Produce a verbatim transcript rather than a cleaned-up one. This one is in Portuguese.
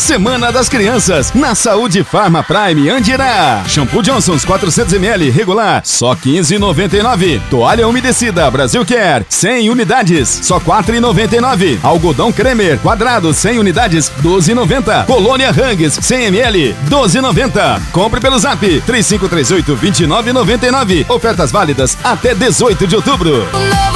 Semana das Crianças, na Saúde Farma Prime Andirá. Shampoo Johnson's quatrocentos mililitros regular, só quinze reais e noventa e nove centavos. Toalha umedecida Brasil Care, cem unidades, só quatro reais e noventa e nove centavos. Algodão Cremer quadrado, cem unidades, doze reais e noventa centavos. Colônia Hang's, cem mililitros, doze reais e noventa centavos. Compre pelo Zap, três cinco três oito, dois nove nove nove. Ofertas válidas até dezoito de outubro.